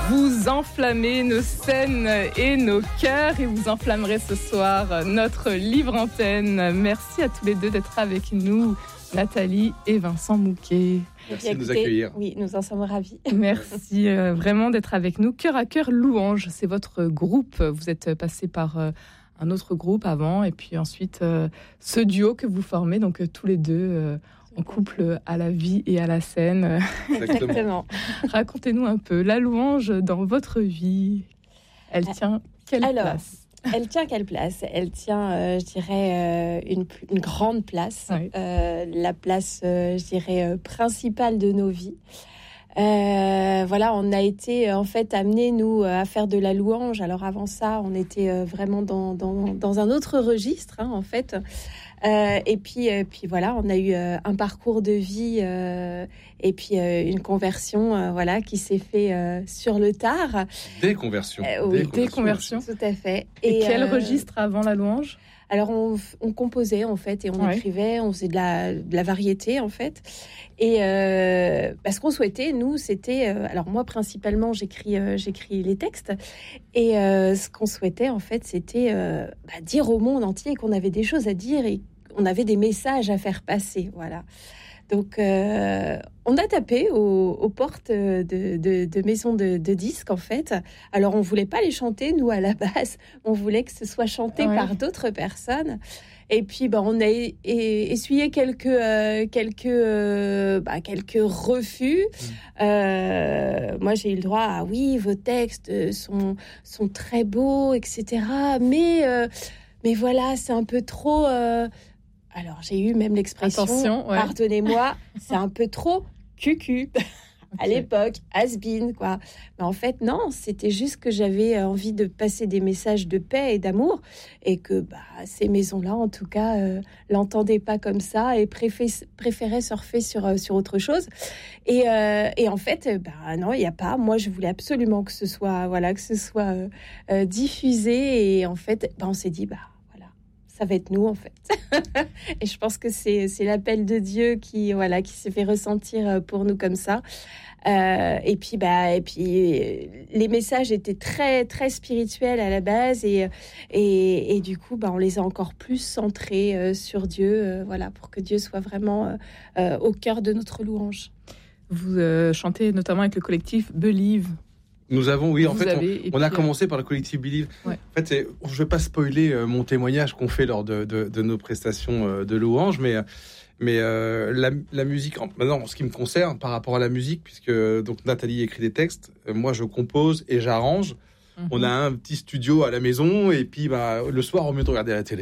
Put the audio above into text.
Vous enflammez nos scènes et nos cœurs et vous enflammerez ce soir notre livre antenne. Merci à tous les deux d'être avec nous, Nathalie et Vincent Mouquet. Merci de nous accueillir. Oui, nous en sommes ravis. Merci vraiment d'être avec nous. Cœur à cœur louange, c'est votre groupe. Vous êtes passé par un autre groupe avant et puis ensuite ce duo que vous formez, donc tous les deux en couple à la vie et à la scène. Exactement. Racontez-nous un peu la louange dans votre vie. Elle tient quelle place ? Elle tient quelle place ? Elle tient, je dirais, une grande place. Oui. La place, je dirais, principale de nos vies. Voilà, on a été en fait amenés, nous, à faire de la louange. Alors avant ça, on était vraiment dans un autre registre, en fait. Et puis voilà, on a eu un parcours de vie et puis une conversion, voilà, qui s'est fait sur le tard. Des conversions. Oui, des conversions. Tout à fait. Et quel registre avant la louange ? Alors, on composait, en fait, et on écrivait, on faisait de la variété, en fait. Et parce qu'on souhaitait, nous, c'était... alors, moi, principalement, j'écris les textes. Et ce qu'on souhaitait, en fait, c'était dire au monde entier qu'on avait des choses à dire et on avait des messages à faire passer, voilà. Donc, on a tapé aux portes de maisons de disques, en fait. Alors, on voulait pas les chanter, nous, à la base. On voulait que ce soit chanté par d'autres personnes. Et puis, on a essuyé quelques refus. Moi, j'ai eu le droit à « oui, vos textes sont très beaux, etc. » Mais voilà, c'est un peu trop... Alors, j'ai eu même l'expression, pardonnez-moi, c'est un peu trop cucu à l'époque, has-been, quoi. Mais en fait, non, c'était juste que j'avais envie de passer des messages de paix et d'amour et que ces maisons-là, en tout cas, l'entendaient pas comme ça et préféraient surfer sur autre chose. Et en fait, non, il n'y a pas. Moi, je voulais absolument que ce soit diffusé. Et en fait, on s'est dit, ça va être nous, en fait. Et je pense que c'est l'appel de Dieu qui s'est fait ressentir pour nous comme ça. Et puis les messages étaient très, très spirituels à la base. Et du coup, on les a encore plus centrés sur Dieu, pour que Dieu soit vraiment au cœur de notre louange. Vous chantez notamment avec le collectif Believe. Nous avons, oui, en fait, on a commencé par le collectif Believe. Ouais. En fait, je ne vais pas spoiler mon témoignage qu'on fait lors de nos prestations de louange, mais la musique, maintenant, en ce qui me concerne, par rapport à la musique, puisque donc Nathalie écrit des textes, moi je compose et j'arrange. On a un petit studio à la maison, et puis le soir, au mieux de regarder la télé,